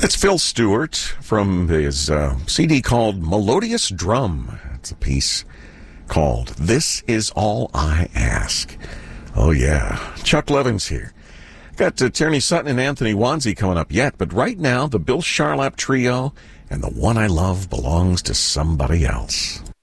That's Phil Stewart from his CD called Melodious Drum. It's a piece called This Is All I Ask. Oh, yeah. Chuck Levin's here. Got Tierney Sutton and Anthony Wanzi coming up yet, but right now, the Bill Charlap Trio and The One I Love Belongs to Somebody Else.